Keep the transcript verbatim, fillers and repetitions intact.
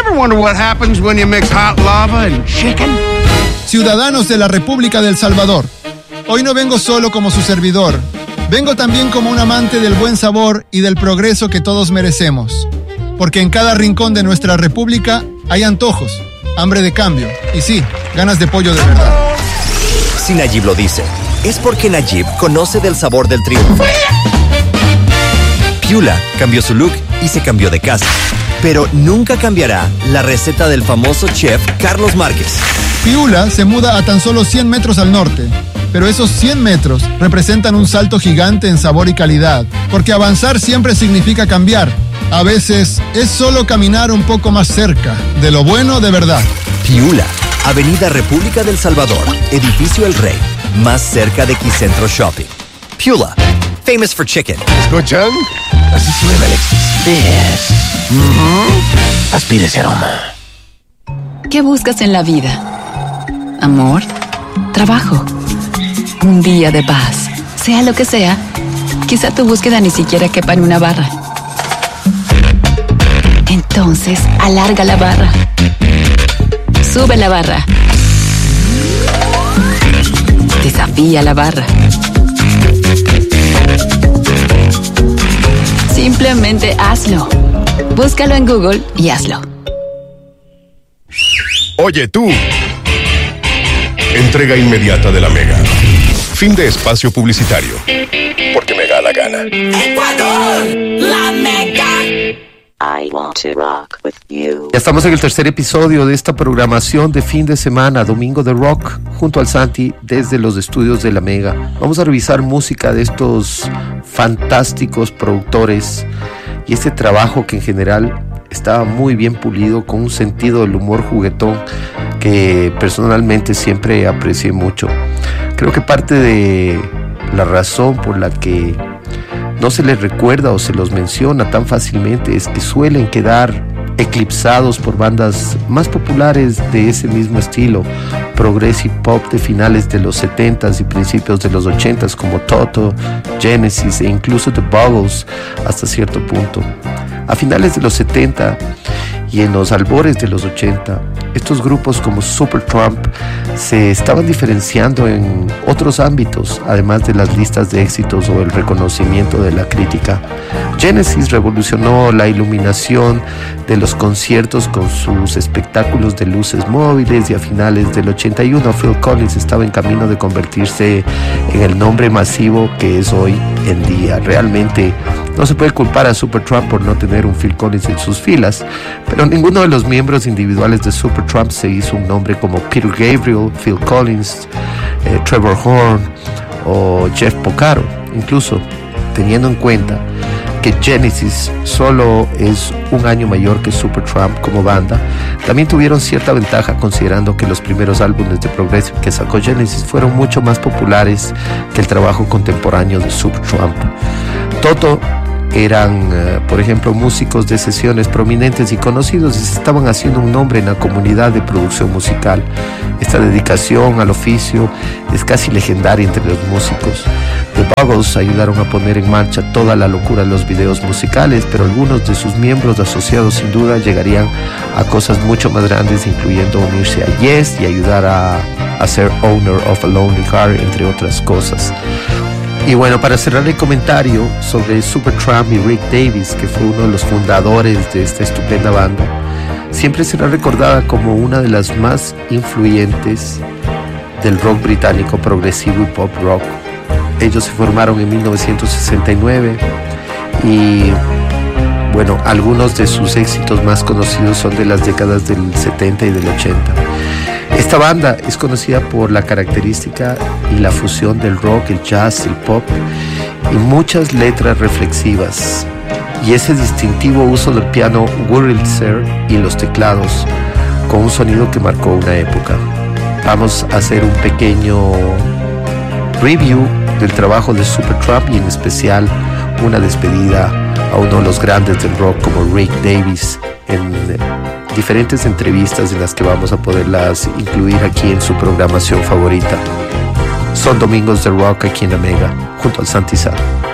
ever wonder what happens when you mix hot lava and chicken? Ciudadanos de la República del Salvador, hoy no vengo solo como su servidor. Vengo también como un amante del buen sabor y del progreso que todos merecemos. Porque en cada rincón de nuestra república hay antojos, hambre de cambio y sí, ganas de pollo de verdad. Si Nayib lo dice, es porque Nayib conoce del sabor del triunfo. Piula cambió su look y se cambió de casa. Pero nunca cambiará la receta del famoso chef Carlos Márquez. Piula se muda a tan solo cien metros al norte. Pero esos cien metros representan un salto gigante en sabor y calidad, porque avanzar siempre significa cambiar. A veces es solo caminar un poco más cerca de lo bueno de verdad. Piula, Avenida República del Salvador, Edificio El Rey, más cerca de Quicentro Shopping. Piula, famous for chicken. ¿Escuchan? Así suena el Express. Mm-hmm. Aspire ese aroma. ¿Qué buscas en la vida? ¿Amor? ¿Trabajo? Un día de paz. Sea lo que sea, quizá tu búsqueda ni siquiera quepa en una barra. Entonces, alarga la barra. Sube la barra. Desafía la barra. Simplemente hazlo. Búscalo en Google y hazlo. Oye tú. Entrega inmediata de la Mega. Fin de espacio publicitario. Porque me da la gana. Ecuador, la Mega. I want to rock with you. Ya estamos en el tercer episodio de esta programación de fin de semana, Domingo de Rock, junto al Santi desde los estudios de la Mega. Vamos a revisar música de estos fantásticos productores y este trabajo que en general estaba muy bien pulido, con un sentido del humor juguetón que personalmente siempre aprecié mucho. Creo que parte de la razón por la que no se les recuerda o se los menciona tan fácilmente es que suelen quedar eclipsados por bandas más populares de ese mismo estilo, progressive pop de finales de los setentas y principios de los ochentas, como Toto, Genesis e incluso The Buggles hasta cierto punto. A finales de los setenta y en los albores de los ochenta, estos grupos como Supertramp se estaban diferenciando en otros ámbitos, además de las listas de éxitos o el reconocimiento de la crítica. Genesis revolucionó la iluminación de los conciertos con sus espectáculos de luces móviles, y a finales del ochenta y uno Phil Collins estaba en camino de convertirse en el nombre masivo que es hoy en día. Realmente no se puede culpar a Supertramp por no tener un Phil Collins en sus filas, pero ninguno de los miembros individuales de Supertramp se hizo un nombre como Peter Gabriel, Phil Collins, eh, Trevor Horn o Jeff Porcaro. Incluso teniendo en cuenta que Genesis solo es un año mayor que Supertramp como banda, también tuvieron cierta ventaja considerando que los primeros álbumes de progressive que sacó Genesis fueron mucho más populares que el trabajo contemporáneo de Supertramp. Toto eran, uh, por ejemplo, músicos de sesiones prominentes y conocidos, y se estaban haciendo un nombre en la comunidad de producción musical. Esta dedicación al oficio es casi legendaria entre los músicos. The Buggles ayudaron a poner en marcha toda la locura de los videos musicales, pero algunos de sus miembros asociados sin duda llegarían a cosas mucho más grandes, incluyendo unirse a Yes y ayudar a, a ser owner of a Lonely Heart, entre otras cosas. Y bueno, para cerrar el comentario sobre Supertramp y Rick Davies, que fue uno de los fundadores de esta estupenda banda, siempre será recordada como una de las más influyentes del rock británico progresivo y pop rock. Ellos se formaron en mil novecientos sesenta y nueve y bueno, algunos de sus éxitos más conocidos son de las décadas del setenta y del ochenta. Esta banda es conocida por la característica y la fusión del rock, el jazz, el pop y muchas letras reflexivas, y ese distintivo uso del piano Wurlitzer y los teclados con un sonido que marcó una época. Vamos a hacer un pequeño review del trabajo de Supertramp y en especial una despedida a uno de los grandes del rock como Rick Davies en diferentes entrevistas en las que vamos a poderlas incluir aquí en su programación favorita. Son Domingos de Rock aquí en la Mega, junto al Santi Sá.